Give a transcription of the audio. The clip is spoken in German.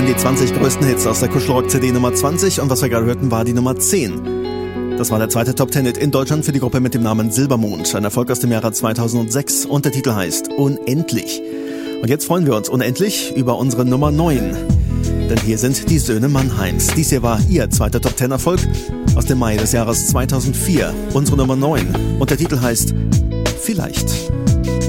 hören die 20 größten Hits aus der Kuschelrock-CD Nummer 20 und was wir gerade hörten, war die Nummer 10. Das war der zweite Top-10-Hit in Deutschland für die Gruppe mit dem Namen Silbermond, ein Erfolg aus dem Jahre 2006 und der Titel heißt Unendlich. Und jetzt freuen wir uns unendlich über unsere Nummer 9. Denn hier sind die Söhne Mannheims. Dies hier war ihr zweiter Top-10-Erfolg aus dem Mai des Jahres 2004. Unsere Nummer 9. Und der Titel heißt Vielleicht.